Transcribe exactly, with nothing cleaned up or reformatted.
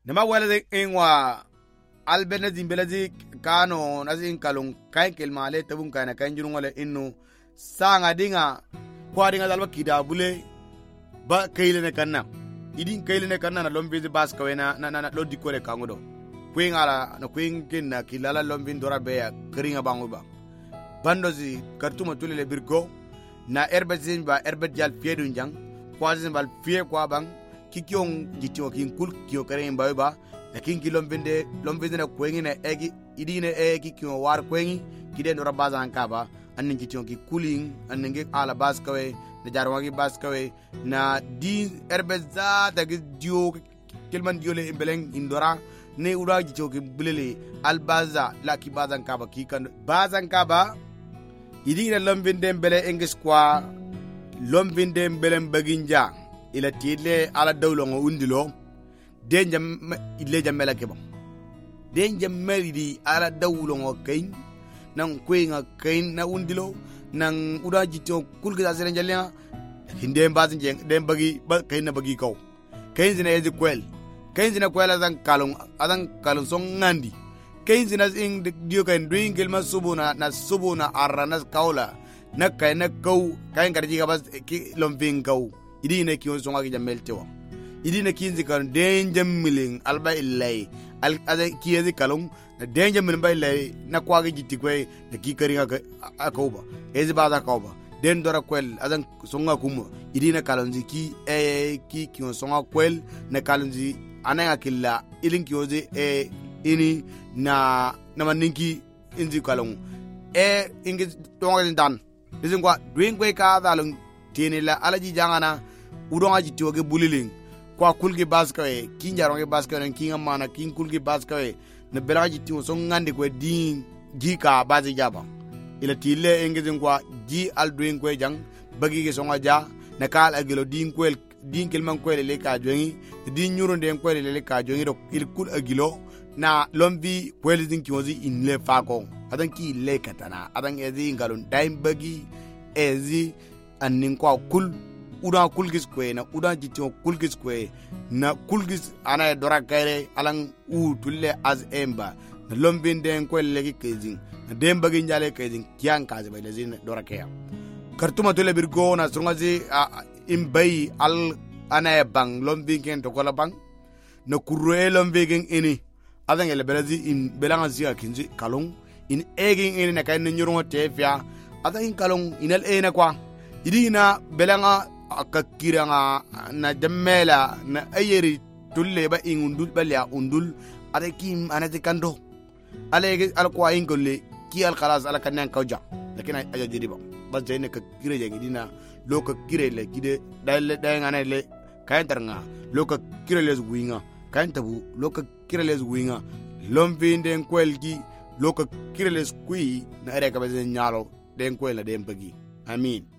nema wala ingwa albena zimbelazi kano nasin kalung kain kelmale tabun kana kain jurun wala inno sanga dinga kwadinga dalba kida bule ba kayle ne kanna idin kayle ne kanna na lombi bas kawena na na lodi kore kangodo kwing ala na kwing kinna kilala lombi ndora be ya kringa banguba bandozi kartuma tulele birgo na erbezin ba erbet jal fiedun jang kwazin bal fie kwa bang kikiong jitio kin kul kio kare mbawe ba lakin ki lombinde lombinde na kwengi na egi idine egi kio war kwengi kide no rabaza hankaba anin jitio ki kuling anin ge ala bas kawe na jarwagi bas kawe na di erbeza da dio kelman dio le imbeleng indora ne ura jitio ki bulele albaza la ki bazan kaba ki kan bazan kaba idine lombinde mbele engis kwa lombinde mbele baginja ila tile ala dawlo ngo undilo denja ile jamela keba denja melidi ala dawlo ngo kain nan kuinga kain na undilo nan uda jito kulga zeren jalya hinde mbazin jeng dem bagi ba kain na bagi kaw kain zina ezi kwel kain zina kwel azan kalung azan kalung song ngandi kain zina ing dio kain doing gelma subuna na subuna arana kaula na kain na kaw kain karji ka bas lombing kaw idine ki on songa ki jamel tewa idine kinzi kan denjam miling alba illai al ada kiyezi kalung denjam min bay lay na kwa gi jitti koy de ki kari ga akauba ezi bada kauba den dora kwel adan songa kuma idine kalonzi ki e ki ki on songa kwel na kalonzi ananga killa ilin ki oze e ini na na maninki inzi kalung e ingi tonga dan dizin kwa doing koy ka dalung tini la alaji jangana udonga jitoge buliling kwa kulgi baskawe kinjaronge baskawe kinga mana kin kulgi baskawe na belaga jitio so ngande ko din jika bazi jaba ila tile engezin kwa ji aldoing ko jang bagi ge songa ja na kal agelo din ko din kelman ko le ka jongi din nyuronde ko le ka jongi do il kul agilo na lombi ko le din kiozi in le fako adan ki le katana adan ezi ngalon time bagi ezi annin kwa kul uda kulgis kwe na uda jitio kulgis kwe na kulgis ana dora kaire alang u tulle az emba na lombin den ko legi kezin na dem bagi njale kezin kian kaze bay lezin dora kaya kartuma tulle birgo na sungazi imbay al ana bang lombin ken to kola bang na kurre lombin ini adan ele belazi in belanga zia kinzi kalong in egin ini na kay nyurongo tefia adan kalong inal ena kwa idina belanga akakiranga na jamela na ayeri tulle ba ingundul balya undul ada kim anati kando ale al kwa ingole ki al khalas ala kanan kawja lakini aja jiriba bas jayne ka kire jangi dina loka kire le kide dal day ngane le kayan tarnga loka kire les guinga kayan tabu loka kire les guinga lombi den kwelgi loka kire les kui na are ka be nyalo den kwela den bagi amin.